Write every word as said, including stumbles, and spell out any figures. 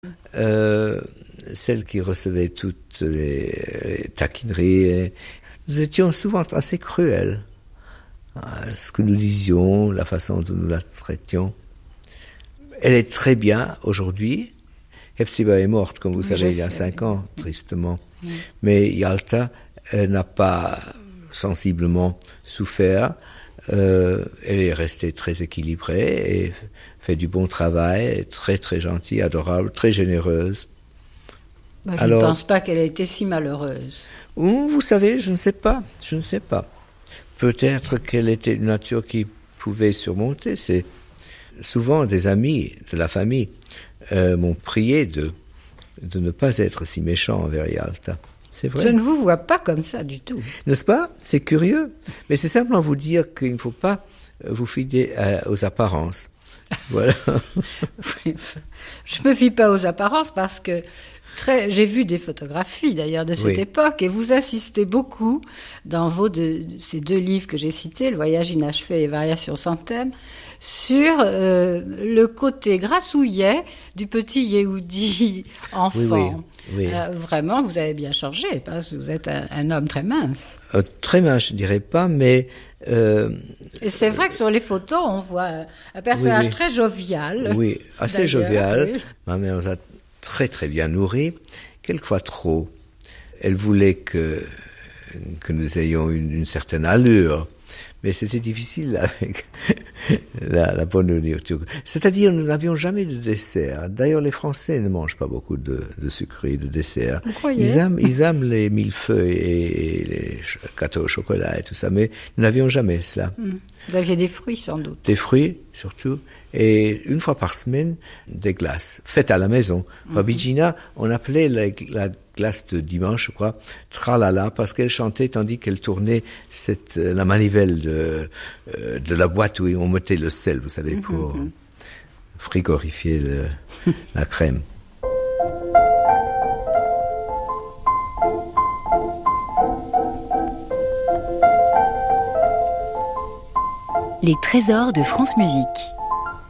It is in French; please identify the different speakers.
Speaker 1: Euh, celle qui recevait toutes les, les taquineries. Et nous étions souvent assez cruels. Ce que nous disions, la façon dont nous la traitions. Elle est très bien aujourd'hui. Hepzibah est morte, comme vous
Speaker 2: Oui,
Speaker 1: savez, il y a
Speaker 2: sais.
Speaker 1: cinq ans, tristement.
Speaker 2: Oui.
Speaker 1: Mais Yalta, elle n'a pas sensiblement souffert. Euh, elle est restée très équilibrée et fait du bon travail, est très très gentille, adorable, très généreuse.
Speaker 2: Bah, je
Speaker 1: Alors,
Speaker 2: ne pense pas qu'elle ait été si malheureuse.
Speaker 1: Ou, vous savez, je ne sais pas, je ne sais pas. Peut-être qu'elle était une nature qui pouvait surmonter. C'est souvent des amis de la famille euh, m'ont prié de de ne pas être si méchant envers Yalta. C'est vrai.
Speaker 2: Je ne vous vois pas comme ça du tout.
Speaker 1: N'est-ce pas? C'est curieux. Mais c'est simplement vous dire qu'il ne faut pas vous fier aux apparences. Voilà.
Speaker 2: Je me fie pas aux apparences parce que très, j'ai vu des photographies d'ailleurs de cette
Speaker 1: Oui.
Speaker 2: époque et vous insistez beaucoup dans vos deux, ces deux livres que j'ai cités, Le voyage inachevé et les variations sans thème, sur euh, le côté grassouillet du petit Yehudi enfant.
Speaker 1: Oui, oui, oui.
Speaker 2: Euh, vraiment, vous avez bien changé parce que vous êtes un, un homme très mince.
Speaker 1: Euh, très mince, je dirais pas, mais euh,
Speaker 2: et c'est vrai que sur les photos, on voit un personnage
Speaker 1: oui, oui.
Speaker 2: très jovial.
Speaker 1: Oui, assez
Speaker 2: D'ailleurs,
Speaker 1: jovial.
Speaker 2: oui.
Speaker 1: Ma mère nous a très très bien nourris, quelquefois trop. Elle voulait que que nous ayons une, une certaine allure, mais c'était difficile avec la, la bonne nourriture. C'est-à-dire, nous n'avions jamais de dessert. D'ailleurs, les Français ne mangent pas beaucoup de, de sucreries, de desserts.
Speaker 2: Vous croyez?
Speaker 1: Ils aiment, ils aiment les millefeuilles et les gâteaux au chocolat et tout ça, mais nous n'avions jamais cela.
Speaker 2: Mmh. Vous aviez des fruits, sans doute.
Speaker 1: Des fruits, surtout, et une fois par semaine, des glaces, faites à la maison. Mm-hmm. Babigina, on appelait la, la glace de dimanche, je crois, tralala, parce qu'elle chantait tandis qu'elle tournait cette, la manivelle de, euh, de la boîte où on mettait le sel, vous savez, pour mm-hmm. frigorifier le, la crème.
Speaker 3: Les trésors de France Musique.